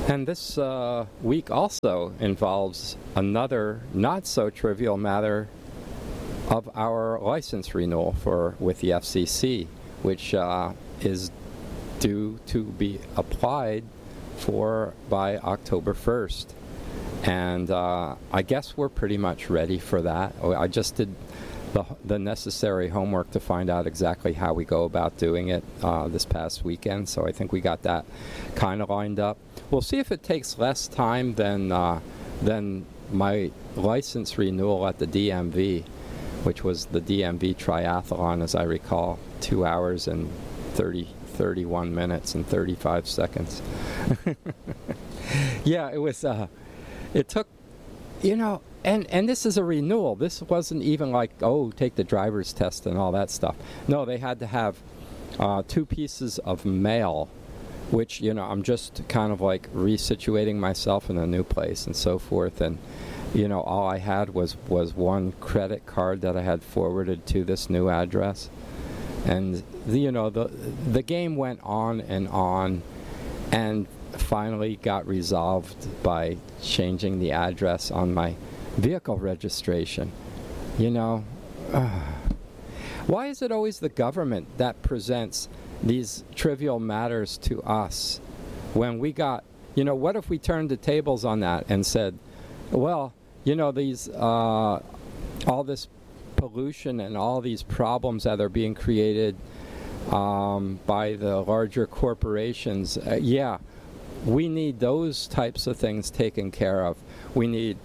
And this week also involves another not-so-trivial matter of our license renewal with the FCC, which is due to be applied for by October 1st. And I guess we're pretty much ready for that. I just did the necessary homework to find out exactly how we go about doing it this past weekend, so I think we got that kind of lined up. We'll see if it takes less time than my license renewal at the DMV, which was the DMV Triathlon, as I recall, 2 hours and 31 minutes and 35 seconds. Yeah, it was, it took, and this is a renewal. This wasn't even like, oh, take the driver's test and all that stuff. No, they had to have 2 pieces of mail, which, I'm just kind of like resituating myself in a new place and so forth. And, all I had was one credit card that I had forwarded to this new address. And, the game went on, and finally got resolved by changing the address on my vehicle registration. Why is it always the government that presents these trivial matters to us when we got, what if we turned the tables on that and said, well, these, all this pollution and all these problems that are being created by the larger corporations, we need those types of things taken care of. We need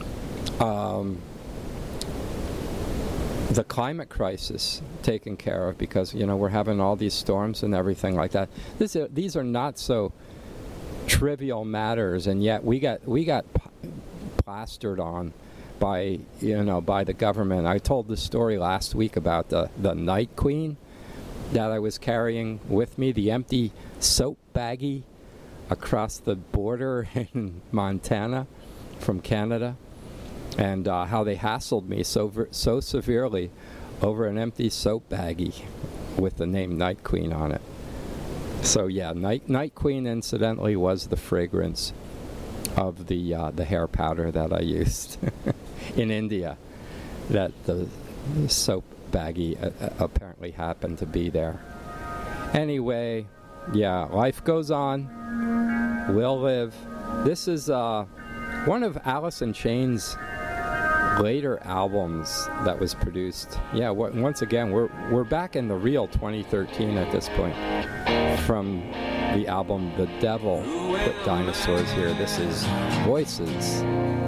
the climate crisis taken care of because, we're having all these storms and everything like that. These are not so trivial matters, and yet we got plastered on by the government. I told the story last week about the Night Queen that I was carrying with me, the empty soap baggie across the border in Montana from Canada, and how they hassled me so severely over an empty soap baggie with the name Night Queen on it. So yeah, Night Queen incidentally was the fragrance of the hair powder that I used in India, that the soap baggie apparently happened to be there. Anyway, yeah, life goes on. We'll live. This is one of Alice in Chains' later albums that was produced. Yeah, once again, we're back in the real 2013 at this point. From the album The Devil Put Dinosaurs Here. This is Voices.